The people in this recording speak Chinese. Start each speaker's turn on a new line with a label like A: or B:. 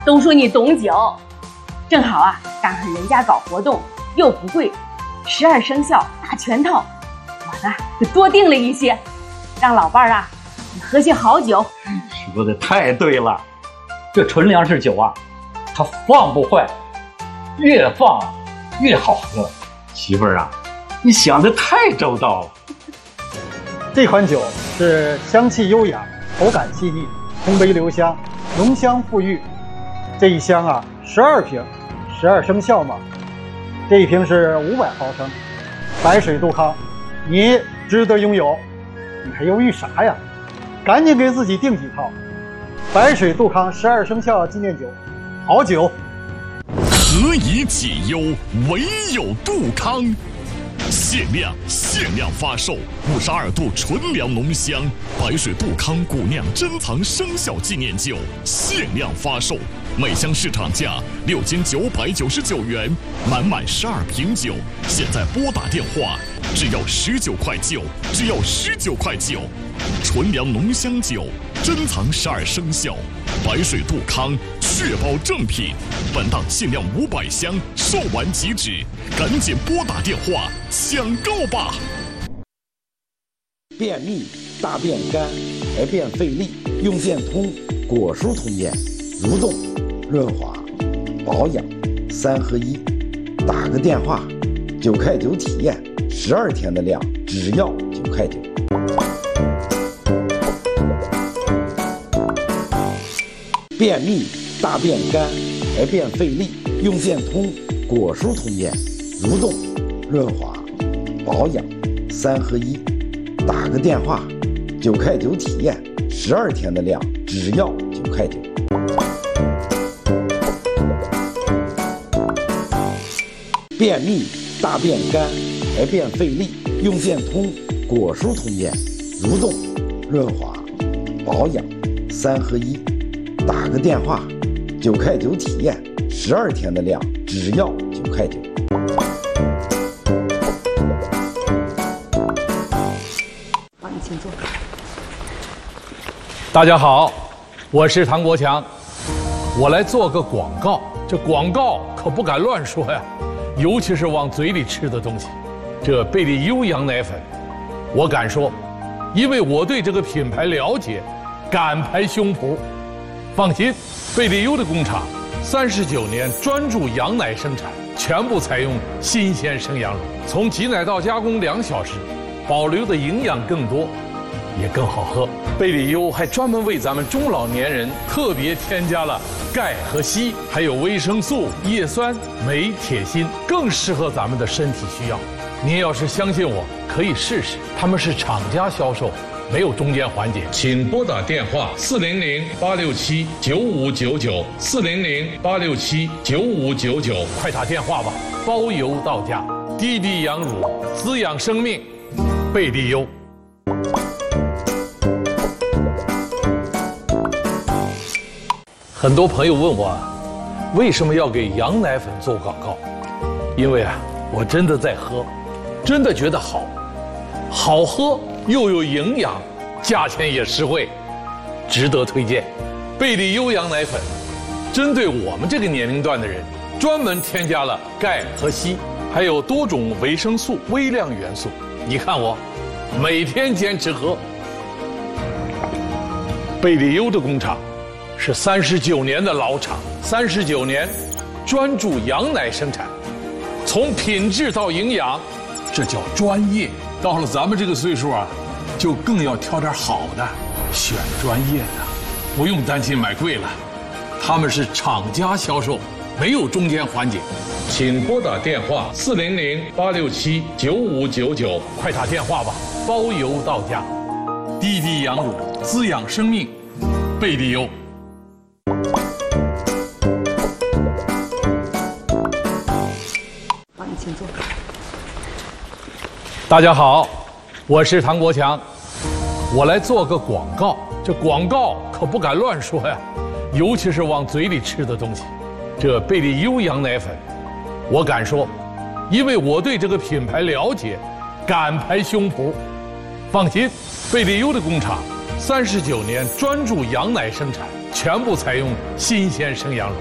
A: 都说你懂酒，正好啊，赶上人家搞活动又不贵，12生肖大全套，我呢就多订了一些，让老伴儿啊喝些好酒。
B: 说的太对了，这纯粮食酒啊，它放不坏，越放越好喝。媳妇儿啊，你想的太周到了。
C: 这款酒是香气优雅，口感细腻，通杯留香，浓香馥郁。这一箱啊，12瓶，12生肖嘛。这一瓶是500毫升，白水杜康，你值得拥有。你还犹豫啥呀？赶紧给自己订几套。白水杜康12生肖纪念酒，好酒。
D: 何以解忧，唯有杜康。限量发售52度纯粮浓香白水杜康古酿珍藏生肖纪念酒，限量发售，每箱市场价6999元，满12瓶酒，现在拨打电话只要19块9，只要19块9。纯粮浓香酒，珍藏12生肖，白水杜康，确保正品。本档限量500箱，售完即止，赶紧拨打电话抢购吧！
E: 便秘、大便干、排便费力，用健通果蔬通便，蠕动、润滑、保养3合1。打个电话，9块9体验，12天的量只要9块9。便秘、大便干、排便费力，用健通果蔬通便，蠕动、润滑、保养3合1。打个电话，9块9体验，12天的量只要9块9。便秘、大便干、排便费力，用健通果蔬通便，蠕动、润滑、保养3合1。打个电话，9块9体验，12天的量只要9块9。
A: 好，你请坐。
F: 大家好，我是唐国强，我来做个广告。这广告可不敢乱说呀，尤其是往嘴里吃的东西。这贝利优羊奶粉，我敢说，因为我对这个品牌了解，敢拍胸脯。放心，贝利优的工厂39年专注羊奶生产，全部采用新鲜生羊乳，从挤奶到加工2小时，保留的营养更多，也更好喝。贝利优还专门为咱们中老年人特别添加了钙和硒，还有维生素、叶酸、镁、铁、锌，更适合咱们的身体需要。您要是相信我，可以试试，他们是厂家销售，没有中间环节。请拨打电话400-867-9599，400-867-9599，快打电话吧，包邮到家。滴滴羊乳，滋养生命，贝利优。很多朋友问我，为什么要给羊奶粉做广告？因为啊，我真的在喝，真的觉得好，好喝又有营养，价钱也实惠，值得推荐。贝利优羊奶粉针对我们这个年龄段的人，专门添加了钙和硒，还有多种维生素、微量元素。你看我每天坚持喝。贝利优的工厂是39年的老厂，39年专注羊奶生产，从品质到营养，这叫专业。到了咱们这个岁数啊，就更要挑点好的，选专业的，不用担心买贵了。他们是厂家销售，没有中间环节。请拨打电话400-867-9599，快打电话吧，包邮到家。滴滴羊乳，滋养生命，贝利优。
A: 好，你请坐。
F: 大家好，我是唐国强，我来做个广告。这广告可不敢乱说呀，尤其是往嘴里吃的东西。这贝利优羊奶粉，我敢说，因为我对这个品牌了解，敢拍胸脯。放心，贝利优的工厂39年专注羊奶生产， 全部采用新鲜生羊肉。